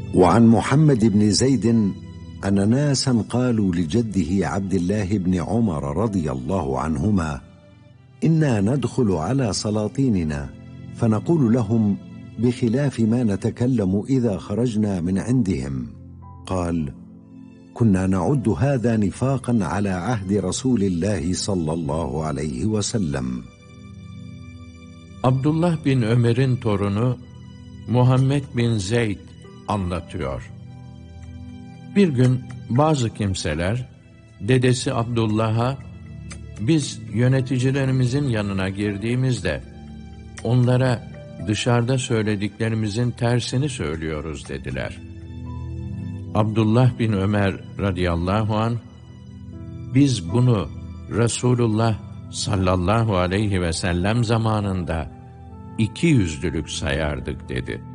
وعن محمد بن زيد أن ناسا قالوا لجده عبد الله بن عمر رضي الله عنهما: إنا ندخل على سلاطيننا فنقول لهم بخلاف ما نتكلم إذا خرجنا من عندهم. قال: كنا نعد هذا نفاقا على عهد رسول الله صلى الله عليه وسلم. Abdullah bin Ömer'in torunu Muhammed bin Zeyd anlatıyor. Bir gün bazı kimseler dedesi Abdullah'a, biz yöneticilerimizin yanına girdiğimizde onlara dışarıda söylediklerimizin tersini söylüyoruz dediler. Abdullah bin Ömer radıyallahu anh, biz bunu Resulullah sallallahu aleyhi ve sellem zamanında 200'lülük sayardık dedi.